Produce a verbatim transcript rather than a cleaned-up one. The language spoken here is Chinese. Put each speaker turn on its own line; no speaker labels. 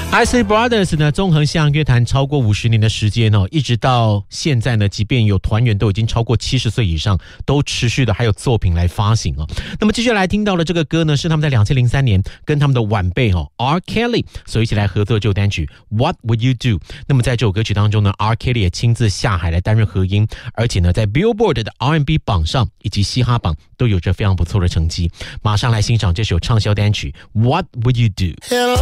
Isley Brothers 呢，纵横西洋乐坛超过五十年的时间哦，一直到现在呢，即便有团员都已经超过七十岁以上，都持续的还有作品来发行哦。那么接下来听到的这个歌呢，是他们在二零零三年跟他们的晚辈哦 R. Kelly 所以一起来合作的这首单曲 What Would You Do。那么在这首歌曲当中呢 ，R. Kelly 也亲自下海来担任和音，而且呢，在 Billboard 的 R and B 榜上以及嘻哈榜都有着非常不错的成绩。马上来欣赏这首畅销单曲 What Would You Do。